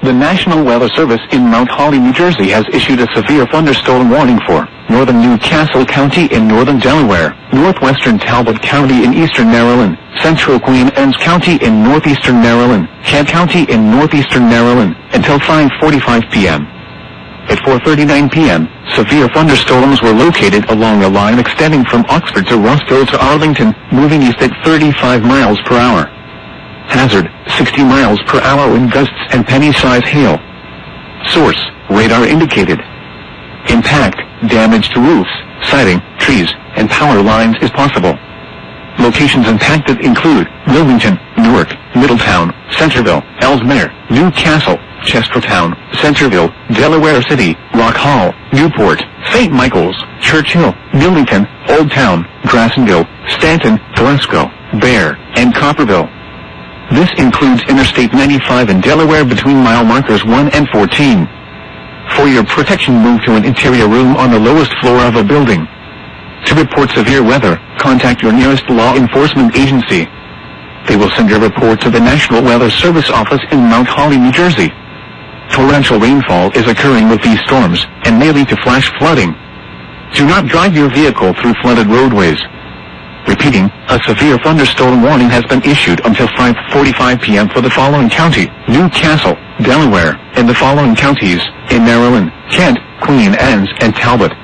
The National Weather Service in Mount Holly, New Jersey has issued a severe thunderstorm warning for northern Newcastle County in northern Delaware, northwestern Talbot County in eastern Maryland, central Queen Anne's County in northeastern Maryland, Kent County in northeastern Maryland, until 5:45 p.m. At 4:39 p.m., severe thunderstorms were located along a line extending from Oxford to Rossville to Arlington, moving east at 35 miles per hour. Hazard, 60 miles per hour wind gusts and penny-size hail. Source, radar indicated. Impact, damage to roofs, siding, trees, and power lines is possible. Locations impacted include Wilmington, Newark, Middletown, Centerville, Ellesmere, Newcastle, Chestertown, Centerville, Delaware City, Rock Hall, Newport, St. Michael's, Churchill, Millington, Old Town, Grassonville, Stanton, Glasgow, Bear, and Copperville. This includes Interstate 95 in Delaware between mile markers 1 and 14. For your protection, move to an interior room on the lowest floor of a building. To report severe weather, contact your nearest law enforcement agency. They will send your report to the National Weather Service office in Mount Holly, New Jersey. Torrential rainfall is occurring with these storms and may lead to flash flooding. Do not drive your vehicle through flooded roadways. Repeating, a severe thunderstorm warning has been issued until 5:45 p.m. for the following county: Newcastle, Delaware, and the following counties in Maryland: Kent, Queen Anne's, and Talbot.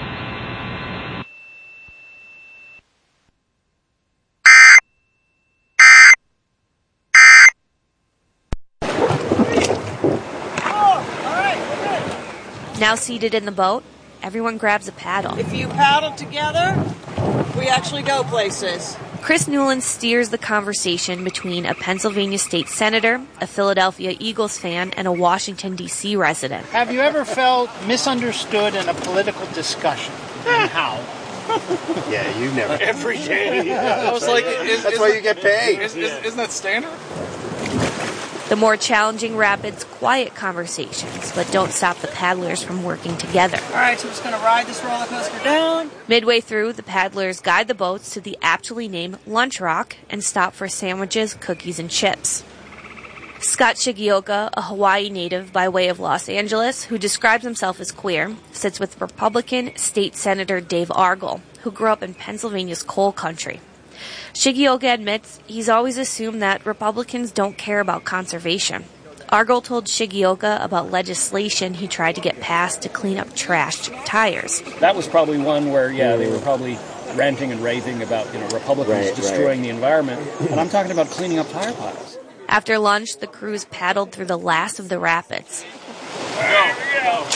Now seated in the boat, everyone grabs a paddle. If you paddle together, we actually go places. Chris Newland steers the conversation between a Pennsylvania state senator, a Philadelphia Eagles fan, and a Washington, D.C. resident. Have you ever felt misunderstood in a political discussion? And how? Yeah, you never. Every day. I was like, that's why you get paid. Isn't that standard? The more challenging rapids quiet conversations, but don't stop the paddlers from working together. All right, so we're just going to ride this roller coaster down. Midway through, the paddlers guide the boats to the aptly named Lunch Rock and stop for sandwiches, cookies, and chips. Scott Shigioka, a Hawaii native by way of Los Angeles, who describes himself as queer, sits with Republican State Senator Dave Argel, who grew up in Pennsylvania's coal country. Shigioka admits he's always assumed that Republicans don't care about conservation. Argel told Shigioka about legislation he tried to get passed to clean up trashed tires. That was probably one where, they were probably ranting and raving about, Republicans destroying the environment. And I'm talking about cleaning up tire piles. After lunch, the crews paddled through the last of the rapids. There we go.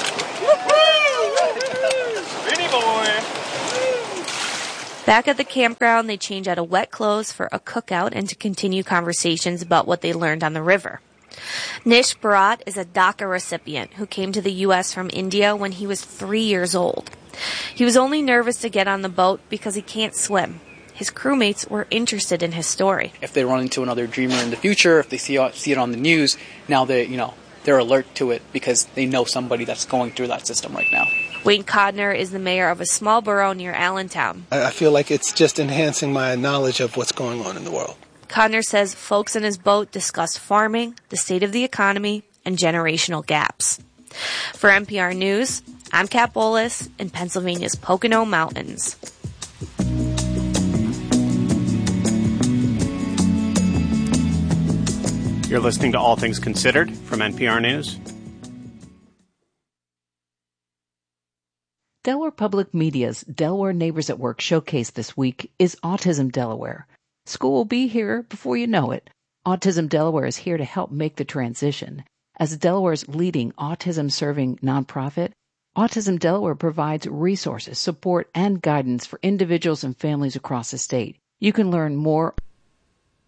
Vinny boy. Back at the campground, they change out of wet clothes for a cookout and to continue conversations about what they learned on the river. Nish Bharat is a DACA recipient who came to the U.S. from India when he was 3 years old. He was only nervous to get on the boat because he can't swim. His crewmates were interested in his story. If they run into another dreamer in the future, if they see it on the news, now they're alert to it because they know somebody that's going through that system right now. Wayne Codner is the mayor of a small borough near Allentown. I feel like it's just enhancing my knowledge of what's going on in the world. Codner says folks in his boat discuss farming, the state of the economy, and generational gaps. For NPR News, I'm Kat Bolas in Pennsylvania's Pocono Mountains. You're listening to All Things Considered from NPR News. Delaware Public Media's Delaware Neighbors at Work showcase this week is Autism Delaware. School will be here before you know it. Autism Delaware is here to help make the transition. As Delaware's leading autism-serving nonprofit, Autism Delaware provides resources, support, and guidance for individuals and families across the state. You can learn more